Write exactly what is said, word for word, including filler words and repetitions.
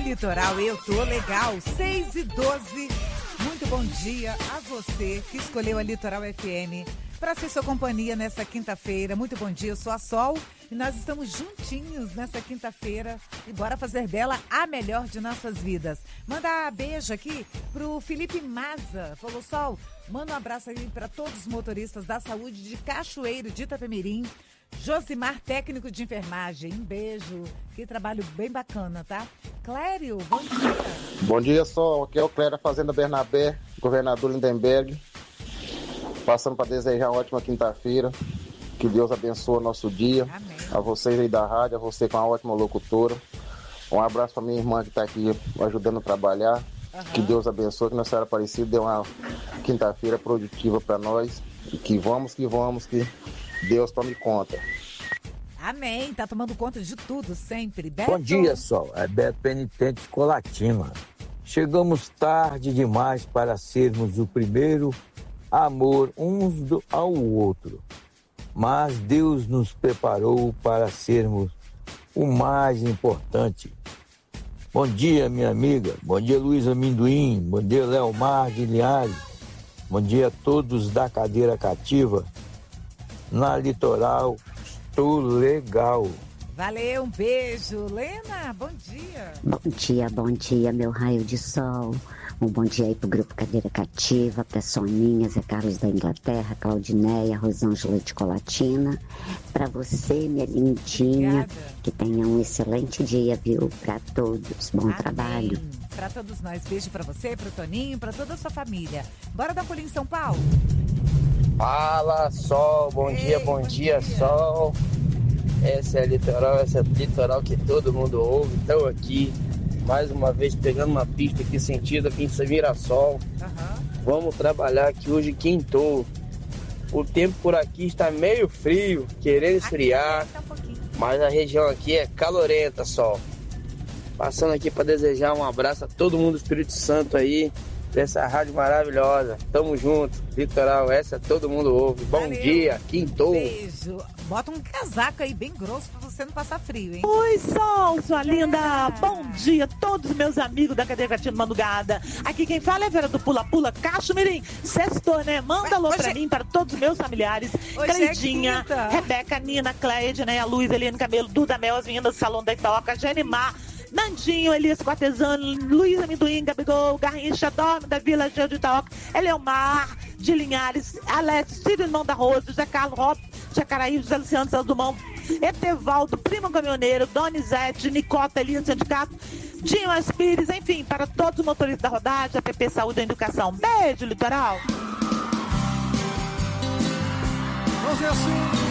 Litoral, eu tô legal, seis e doze. Muito bom dia a você que escolheu a Litoral F M para ser sua companhia nessa quinta-feira. Muito bom dia, eu sou a Sol e nós estamos juntinhos nessa quinta-feira e bora fazer dela a melhor de nossas vidas. Manda beijo aqui pro Felipe Maza. Falou, Sol, manda um abraço aí para todos os motoristas da saúde de Cachoeiro de Itapemirim. Josimar, técnico de enfermagem, um beijo. Que trabalho bem bacana, tá? Clério, bom dia. Bom dia, Sol. Aqui é o Clério, Fazenda Bernabé, governador Lindenberg. Passando para desejar uma ótima quinta-feira. Que Deus abençoe o nosso dia. Amém. A vocês aí da rádio, a você com a ótima locutora. Um abraço para minha irmã que está aqui ajudando a trabalhar. Uhum. Que Deus abençoe, que Nossa Senhora Aparecida dê uma quinta-feira produtiva para nós. E que vamos, que vamos, que Deus tome conta. Amém. Tá tomando conta de tudo, sempre. Beto. Bom dia, Sol. É Beto Penitente Colatina. Chegamos tarde demais para sermos o primeiro amor uns do, ao outro. Mas Deus nos preparou para sermos o mais importante. Bom dia, minha amiga. Bom dia, Luiz Amendoim. Bom dia, Leomar de Linhares. Bom dia a todos da cadeira cativa. Na Litoral, estou legal. Valeu, um beijo. Lena, bom dia. Bom dia, bom dia, meu raio de sol. Um bom dia aí pro Grupo Cadeira Cativa, pra Soninha, Zé Carlos da Inglaterra, Claudineia, Rosângela de Colatina. Pra você, minha lindinha, obrigada. Que tenha um excelente dia, viu? Pra todos, bom Amém. Trabalho. Pra todos nós, beijo pra você, pro Toninho, pra toda a sua família. Bora dar pulinho em São Paulo? Fala, Sol, bom Ei, dia, bom, bom dia, dia, Sol. Essa é a Litoral, essa é a Litoral que todo mundo ouve. Estou aqui, mais uma vez, pegando uma pista aqui, sentido aqui em Mirassol. Uhum. Vamos trabalhar que hoje quintou. O tempo por aqui está meio frio, querendo esfriar, tá um mas a região aqui é calorenta, Sol. Passando aqui para desejar um abraço a todo mundo do Espírito Santo aí, dessa rádio maravilhosa. Tamo junto, Litoral, essa todo mundo ouve. Bom Valeu. Dia, quintou. Beijo. Bota um casaco aí bem grosso pra você não passar frio, hein? Oi, Sol, sua linda. Bom dia a todos meus amigos da Cadeira Cativa Madrugada. Aqui quem fala é a Vera do Pula Pula, Cacho Mirim. Sextou, né? Manda alô pra é... mim, para todos os meus familiares. Cleidinha, é Rebeca, Nina, Cleide, né? A Luísa, Eliane Camelo, Duda Mel, as meninas do Salão da Itoca, Genimar, Nandinho, Elias Cortesano, Luísa Amendoim, Gabigol, Garrincha, Dorme da Vila Geo de Itaoca, Eleomar de Linhares, Alex, Ciro Irmão da Rosa, José Carlos Rob, Jacaraí, José Luciano Santos Dumont, Etevaldo, Primo Caminhoneiro, Donizete, Nicota, Elias Sindicato, Dinho Aspires, enfim, para todos os motoristas da rodagem, a P P Saúde e Educação. Beijo, Litoral! Vamos ver assim.